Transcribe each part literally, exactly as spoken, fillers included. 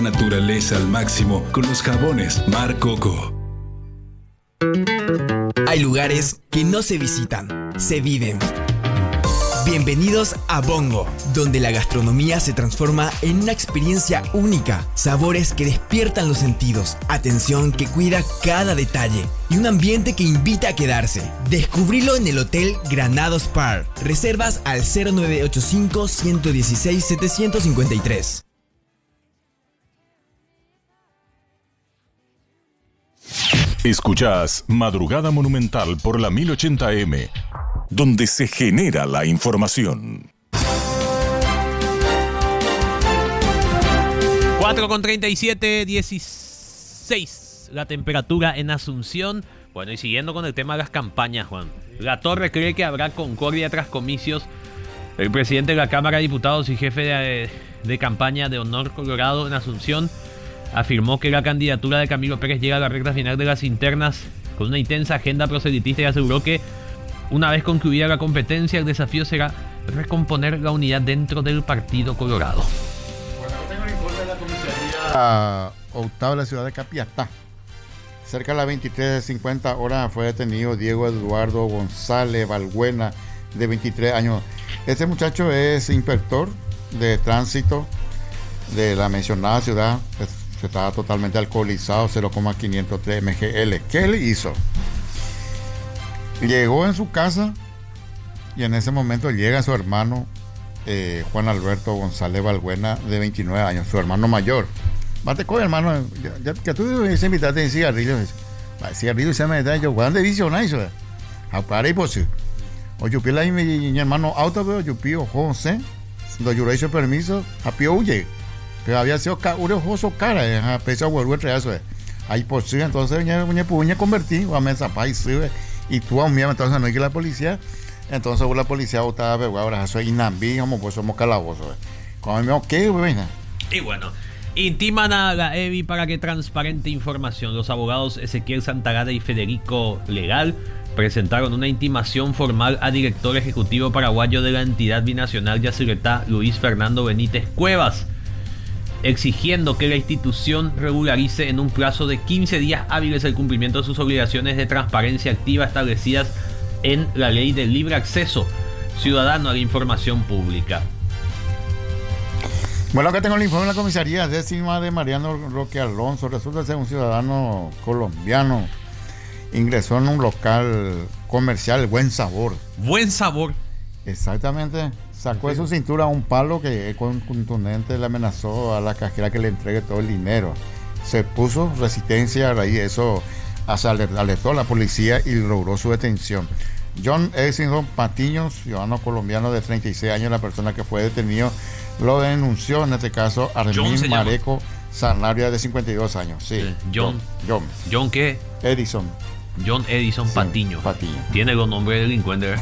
Naturaleza al máximo con los jabones Mar Coco. Hay lugares que no se visitan, se viven. Bienvenidos a Bongo, donde la gastronomía se transforma en una experiencia única, sabores que despiertan los sentidos, atención que cuida cada detalle y un ambiente que invita a quedarse. Descubrilo en el Hotel Granados Park. Reservas al cero nueve ocho cinco, uno uno seis, siete cinco tres. Escuchás Madrugada Monumental por la mil ochenta eme, donde se genera la información. cuatro con treinta y siete, dieciséis la temperatura en Asunción. Bueno, y siguiendo con el tema de las campañas, Juan. La Torre cree que habrá concordia tras comicios. El presidente de la Cámara de Diputados y jefe de, de campaña de Honor Colorado en Asunción afirmó que la candidatura de Camilo Pérez llega a la recta final de las internas con una intensa agenda proselitista y aseguró que una vez concluida la competencia, el desafío será recomponer la unidad dentro del Partido Colorado. Bueno, tengo el informe de la comisaría octava de la ciudad de Capiatá. Cerca de las veintitrés cincuenta horas fue detenido Diego Eduardo González Balbuena, de veintitrés años. Este muchacho es inspector de tránsito de la mencionada ciudad. Se estaba totalmente alcoholizado, cero coma quinientos tres mililitros. ¿Qué le hizo? Llegó en su casa y en ese momento llega su hermano eh, Juan Alberto González Balbuena, de veintinueve años, su hermano mayor. Mate con hermano, ya, ya, que tú se invitaste en cigarrillos. Cigarrillos se me da yo, ¿cuándo visión eso? A para y pues, o yo pila y mi hermano auto, pero yo pido José, do yo le hice permiso, a pio huye. Que había sido urejoso cara, a pesar de volver a eso. Ahí por sí, entonces me pude convertir, a mesa país, y tú a un miembro, entonces no hay que la policía, entonces la policía votaba, ahora soy inambí, como pues somos calabozos. Como me ok, bueno. Y bueno, intiman a la E B I para que transparente información. Los abogados Ezequiel Santagada y Federico Legal presentaron una intimación formal a director ejecutivo paraguayo de la entidad binacional Yacyretá, Luis Fernando Benítez Cuevas, exigiendo que la institución regularice en un plazo de quince días hábiles el cumplimiento de sus obligaciones de transparencia activa establecidas en la ley del libre acceso ciudadano a la información pública. Bueno, acá tengo el informe de la comisaría décima de Mariano Roque Alonso. Resulta ser un ciudadano colombiano. Ingresó en un local comercial Buen Sabor. Buen Sabor. Exactamente. Sacó de su cintura un palo que con contundente le amenazó a la cajera que le entregue todo el dinero. Se puso resistencia a raíz de eso, alertó a la policía y logró su detención. John Edison Patiño, ciudadano colombiano de treinta y seis años, la persona que fue detenido, lo denunció en este caso Armin Mareco Sanabria, de cincuenta y dos años. Sí, eh, John, John. John qué? Edison. John Edison sí, Patiño. Patiño. Tiene los nombres de delincuente.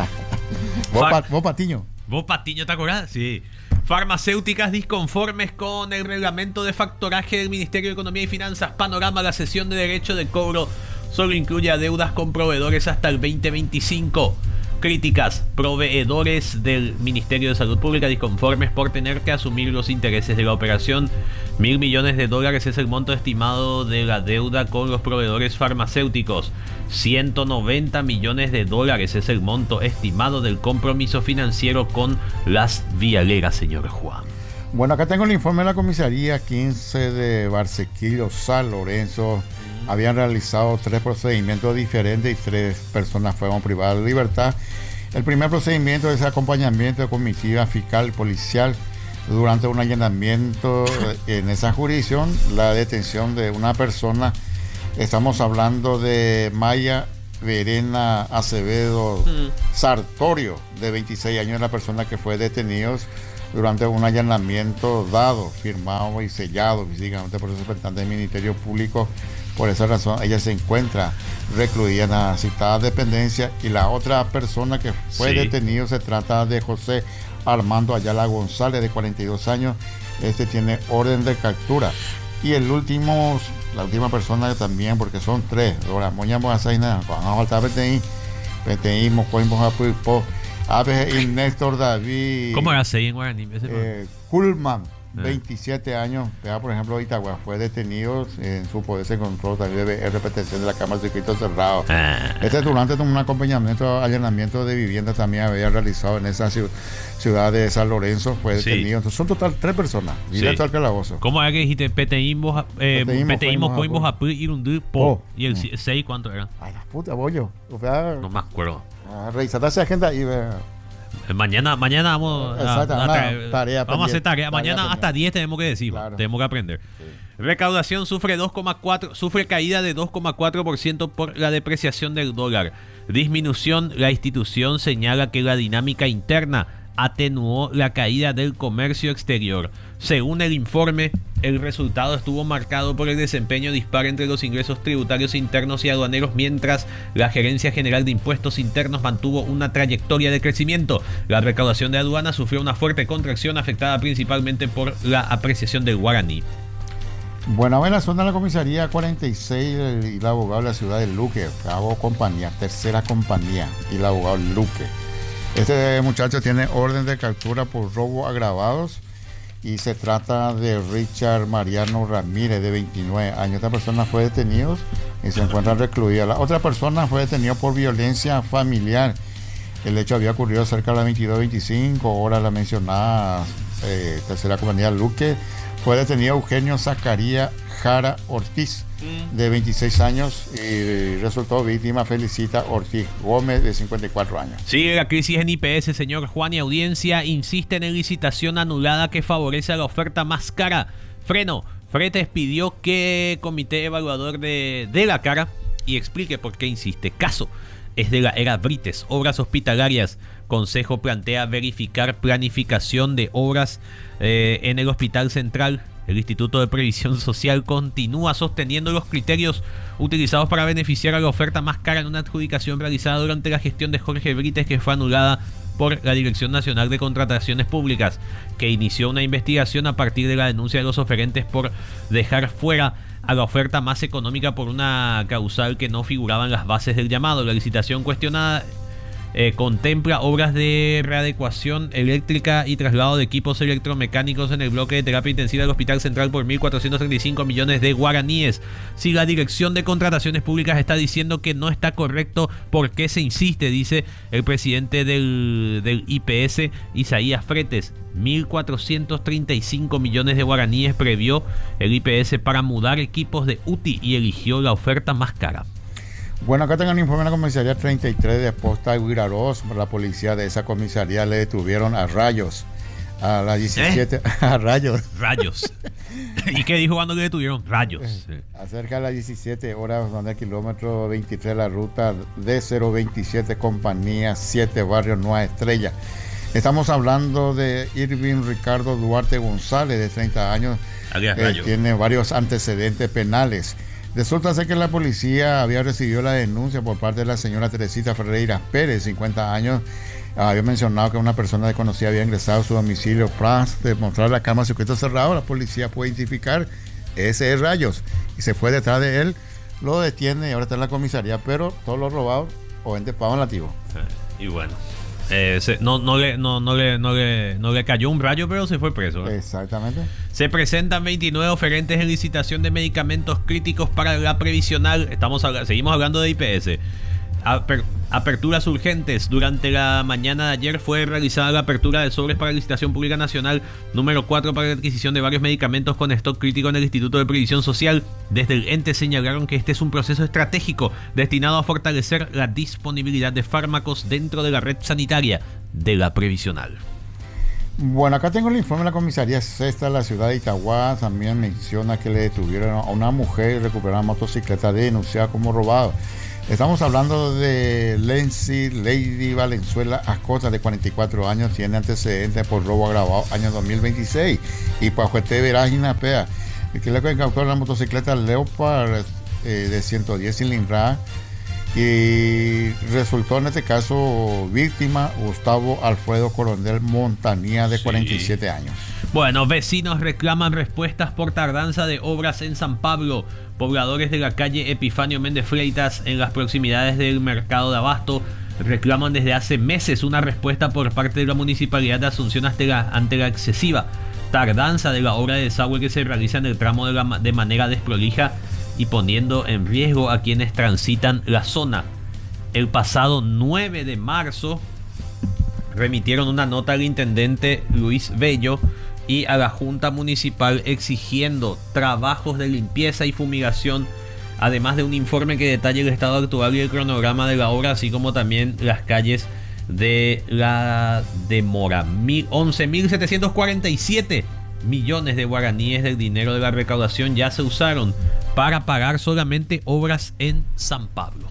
¿Vos, pa, ¿Vos Patiño? ¿Vos Patiño te acordás? Sí. Farmacéuticas disconformes con el reglamento de factoraje del Ministerio de Economía y Finanzas. Panorama, la cesión de derecho de cobro solo incluye a deudas con proveedores hasta el veinte veinticinco. Críticas. Proveedores del Ministerio de Salud Pública disconformes por tener que asumir los intereses de la operación. Mil millones de dólares es el monto estimado de la deuda con los proveedores farmacéuticos. ciento noventa millones de dólares es el monto estimado del compromiso financiero con las vialeras, señor Juan. Bueno, acá tengo el informe de la comisaría quince de Barsequillo, San Lorenzo. Habían realizado tres procedimientos diferentes y tres personas fueron privadas de libertad. El primer procedimiento es acompañamiento de comitiva fiscal policial durante un allanamiento en esa jurisdicción, la detención de una persona. Estamos hablando de Maya Verena Acevedo mm. Sartorio, de veintiséis años, la persona que fue detenida durante un allanamiento dado, firmado y sellado físicamente por el representante del Ministerio Público. Por esa razón ella se encuentra recluida en la citada dependencia, y la otra persona que fue sí. detenido se trata de José Armando Ayala González, de cuarenta y dos años. Este tiene orden de captura. Y el último, la última persona también, porque son tres, ahora moñamos a seis nada, vamos a faltar P T I, P T I, Mocoimos a Puipo, Abe y Néstor David. ¿Cómo era seis en guaraní? Eh, Kulman. veintisiete años, ya, por ejemplo, Itagua fue detenido, en su poder se encontró también de repetición de la Cámara de Circuito Cerrado. Ah. Este durante un acompañamiento, allanamiento de vivienda también había realizado en esa ciudad, ciudad de San Lorenzo, fue Sí. detenido. Entonces, son total tres personas, directo Sí. al calabozo. ¿Cómo era que dijiste? Peteímos, eh, Peteímos, Peteímos, Coimbos, Coimbos, Apú, Irundú, Po. Po. ¿Y el Mm. seis cuánto era? Ay, la puta, bollo. O sea, No me acuerdo. ah, revisate esa agenda y ve. Mañana, mañana vamos a, Exacto, a una traer- tarea vamos a hacer pendiente, tarea. tarea Mañana pendiente. hasta diez tenemos que decir, Claro. tenemos que aprender. Recaudación sufre dos coma cuatro, sufre caída de dos coma cuatro por ciento por la depreciación del dólar. Disminución, la institución señala que la dinámica interna atenuó la caída del comercio exterior. Según el informe, el resultado estuvo marcado por el desempeño dispar entre los ingresos tributarios internos y aduaneros, mientras la Gerencia General de Impuestos Internos mantuvo una trayectoria de crecimiento. La recaudación de aduanas sufrió una fuerte contracción afectada principalmente por la apreciación del guaraní. Bueno, en la zona de la comisaría cuarenta y seis, el, el abogado de la ciudad de Luque, hago compañía, tercera compañía, y el abogado Luque. Este muchacho tiene orden de captura por robo agravados y se trata de Richard Mariano Ramírez, de veintinueve años. Esta persona fue detenido y se encuentra recluida. La otra persona fue detenida por violencia familiar. El hecho había ocurrido cerca de las veintidós veinticinco horas. La mencionada eh, tercera compañía Luque. Fue detenido Eugenio Zacarías Jara Ortiz, de veintiséis años, y resultó víctima Felicita Ortiz Gómez, de cincuenta y cuatro años. Sigue la crisis en I P S, señor Juan, y audiencia insisten en licitación anulada que favorece a la oferta más cara. Freno, Fretes pidió que comité evaluador de, de la cara y explique por qué insiste. Caso es de la era Brites, obras hospitalarias. Consejo plantea verificar planificación de obras eh, en el Hospital Central. El Instituto de Previsión Social continúa sosteniendo los criterios utilizados para beneficiar a la oferta más cara en una adjudicación realizada durante la gestión de Jorge Brites, que fue anulada por la Dirección Nacional de Contrataciones Públicas, que inició una investigación a partir de la denuncia de los oferentes por dejar fuera a la oferta más económica por una causal que no figuraba en las bases del llamado. La licitación cuestionada Eh, contempla obras de readecuación eléctrica y traslado de equipos electromecánicos en el bloque de terapia intensiva del Hospital Central por mil cuatrocientos treinta y cinco millones de guaraníes. Si la Dirección de Contrataciones Públicas está diciendo que no está correcto, ¿por qué se insiste? Dice el presidente del, del I P S, Isaías Fretes. mil cuatrocientos treinta y cinco millones de guaraníes previó el I P S para mudar equipos de U T I y eligió la oferta más cara. Bueno, acá tengo un informe de la comisaría treinta y tres de Posta de Huiraros. La policía de esa comisaría le detuvieron a rayos a las diecisiete, ¿Eh? a rayos, Rayos. ¿Y qué dijo cuando le detuvieron? Rayos. Sí. acerca de las diecisiete horas, donde el kilómetro veintitrés, la ruta D cero veintisiete, compañía siete, barrio Nueva Estrella. Estamos hablando de Irving Ricardo Duarte González, de treinta años, Alias eh, Rayo. tiene varios antecedentes penales. Resulta ser que la policía había recibido la denuncia por parte de la señora Teresita Ferreira Pérez, cincuenta años. Había mencionado que una persona desconocida había ingresado a su domicilio para demostrar la cámara de circuito cerrado. La policía puede identificar ese es Rayos y se fue detrás de él, lo detiene y ahora está en la comisaría, pero todos los robados o en pago nativo. Y bueno, eh, se, no, no, le, no, no, le, no, le, no le cayó un rayo, pero se fue preso, ¿eh? Exactamente. Se presentan veintinueve oferentes en licitación de medicamentos críticos para la previsional. Estamos habla- seguimos hablando de I P S. Aper- aperturas urgentes. Durante la mañana de ayer fue realizada la apertura de sobres para licitación pública nacional número cuatro para la adquisición de varios medicamentos con stock crítico en el Instituto de Previsión Social. Desde el ente señalaron que este es un proceso estratégico destinado a fortalecer la disponibilidad de fármacos dentro de la red sanitaria de la previsional. Bueno, acá tengo el informe de la comisaría sexta de la ciudad de Itagua. También menciona que le detuvieron a una mujer y recuperaron motocicleta denunciada como robada. Estamos hablando de Lency Lady Valenzuela Ascota, de cuarenta y cuatro años, tiene antecedentes por robo agravado año dos mil veintiséis. Y Pajuete Verágina Pea, que le incautó la motocicleta Leopard eh, de ciento diez cilindradas. Y resultó en este caso víctima Gustavo Alfredo Coronel Montanía, de Sí. cuarenta y siete años. Bueno, vecinos reclaman respuestas por tardanza de obras en San Pablo. Pobladores de la calle Epifanio Méndez Freitas, en las proximidades del mercado de Abasto, reclaman desde hace meses una respuesta por parte de la Municipalidad de Asunción ante la, ante la excesiva tardanza de la obra de desagüe que se realiza en el tramo de, la, de manera desprolija y poniendo en riesgo a quienes transitan la zona. El pasado nueve de marzo remitieron una nota al intendente Luis Bello y a la Junta Municipal exigiendo trabajos de limpieza y fumigación, además de un informe que detalle el estado actual y el cronograma de la obra, así como también las calles de la demora. once mil setecientos cuarenta y siete millones de guaraníes del dinero de la recaudación ya se usaron para pagar solamente obras en San Pablo.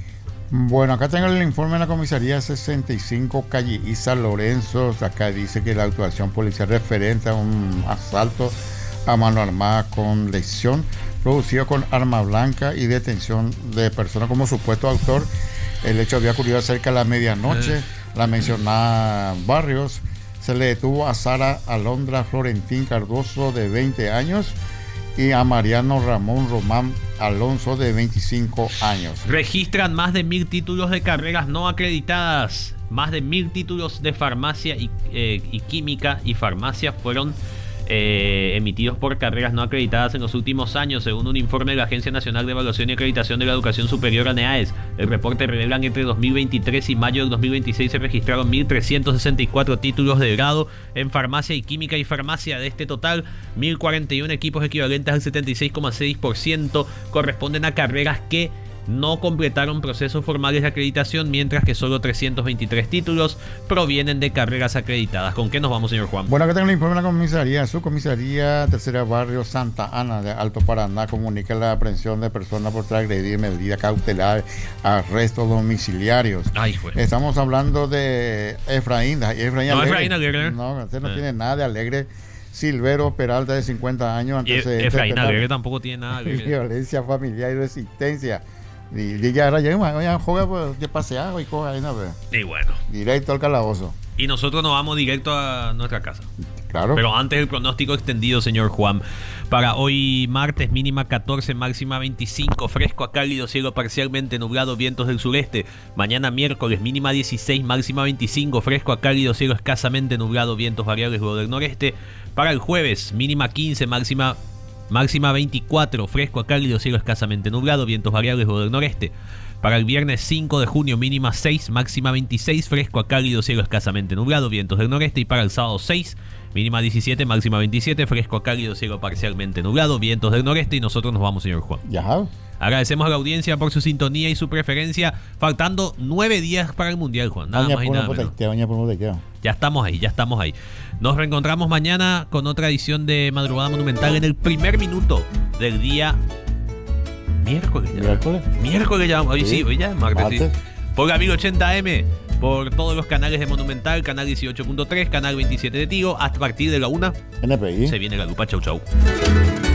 Bueno, acá tengo el informe de la comisaría sesenta y cinco, calle Isa Lorenzo. Acá dice que la actuación policial referente a un asalto a mano armada con lesión producido con arma blanca y detención de persona como supuesto autor. El hecho había ocurrido cerca de la medianoche. La mencionada Barrios se le detuvo a Sara Alondra Florentín Cardoso, de veinte años, y a Mariano Ramón Román Alonso, de veinticinco años. Registran más de mil títulos de carreras no acreditadas. Más de mil títulos de farmacia y, eh, y química y farmacia fueron eh, emitidos por carreras no acreditadas en los últimos años, según un informe de la Agencia Nacional de Evaluación y Acreditación de la Educación Superior, ANEAES. El reporte revela que entre dos mil veintitrés y mayo del dos mil veintiséis se registraron mil trescientos sesenta y cuatro títulos de grado en farmacia y química y farmacia. De este total, mil cuarenta y uno equipos equivalentes al setenta y seis coma seis por ciento corresponden a carreras que no completaron procesos formales de acreditación, mientras que solo trescientos veintitrés títulos provienen de carreras acreditadas. ¿Con qué nos vamos, señor Juan? Bueno, acá tengo el informe de la comisaría. Su comisaría Tercera Barrio Santa Ana de Alto Paraná comunica la aprehensión de personas por transgredir medida cautelar, arrestos domiciliarios. Ay, fue. Estamos hablando de Efraín. Efraín no, Alegre. Efraín Alegre. No, usted no eh. tiene nada de Alegre. Silvero Peralta, de cincuenta años. Y Efraín Alegre tampoco tiene nada de violencia familiar y resistencia. Y, y ya ahora llegamos, ya juega pues, de paseado y coja ahí, ¿no? Y bueno. Directo al calabozo. Y nosotros nos vamos directo a nuestra casa. Claro. Pero antes el pronóstico extendido, señor Juan. Para hoy martes, mínima catorce, máxima veinticinco, fresco a cálido, cielo parcialmente nublado, vientos del sureste. Mañana miércoles, mínima dieciséis, máxima veinticinco, fresco a cálido, cielo escasamente nublado, vientos variables luego del noreste. Para el jueves, mínima quince, máxima Máxima veinticuatro, fresco a cálido, cielo escasamente nublado, vientos variables luego del noreste. Para el viernes cinco de junio, mínima seis, máxima veintiséis, fresco a cálido, cielo escasamente nublado, vientos del noreste. Y para el sábado seis, mínima diecisiete, máxima veintisiete, fresco a cálido, cielo parcialmente nublado, vientos del noreste. Y nosotros nos vamos, señor Juan. Ya. Agradecemos a la audiencia por su sintonía y su preferencia. Faltando nueve días para el Mundial, Juan. Nada más y nada menos. Ya estamos ahí, ya estamos ahí. Nos reencontramos mañana con otra edición de Madrugada Monumental en el primer minuto del día miércoles. Ya. ¿Miércoles? Miércoles ya. Hoy sí, sí hoy ya es martes. martes. Sí. Por la mil ochenta eme, por todos los canales de Monumental, canal dieciocho punto tres, canal veintisiete de Tigo. Hasta partir de la una N P I. se viene la lupa. Chau, chau.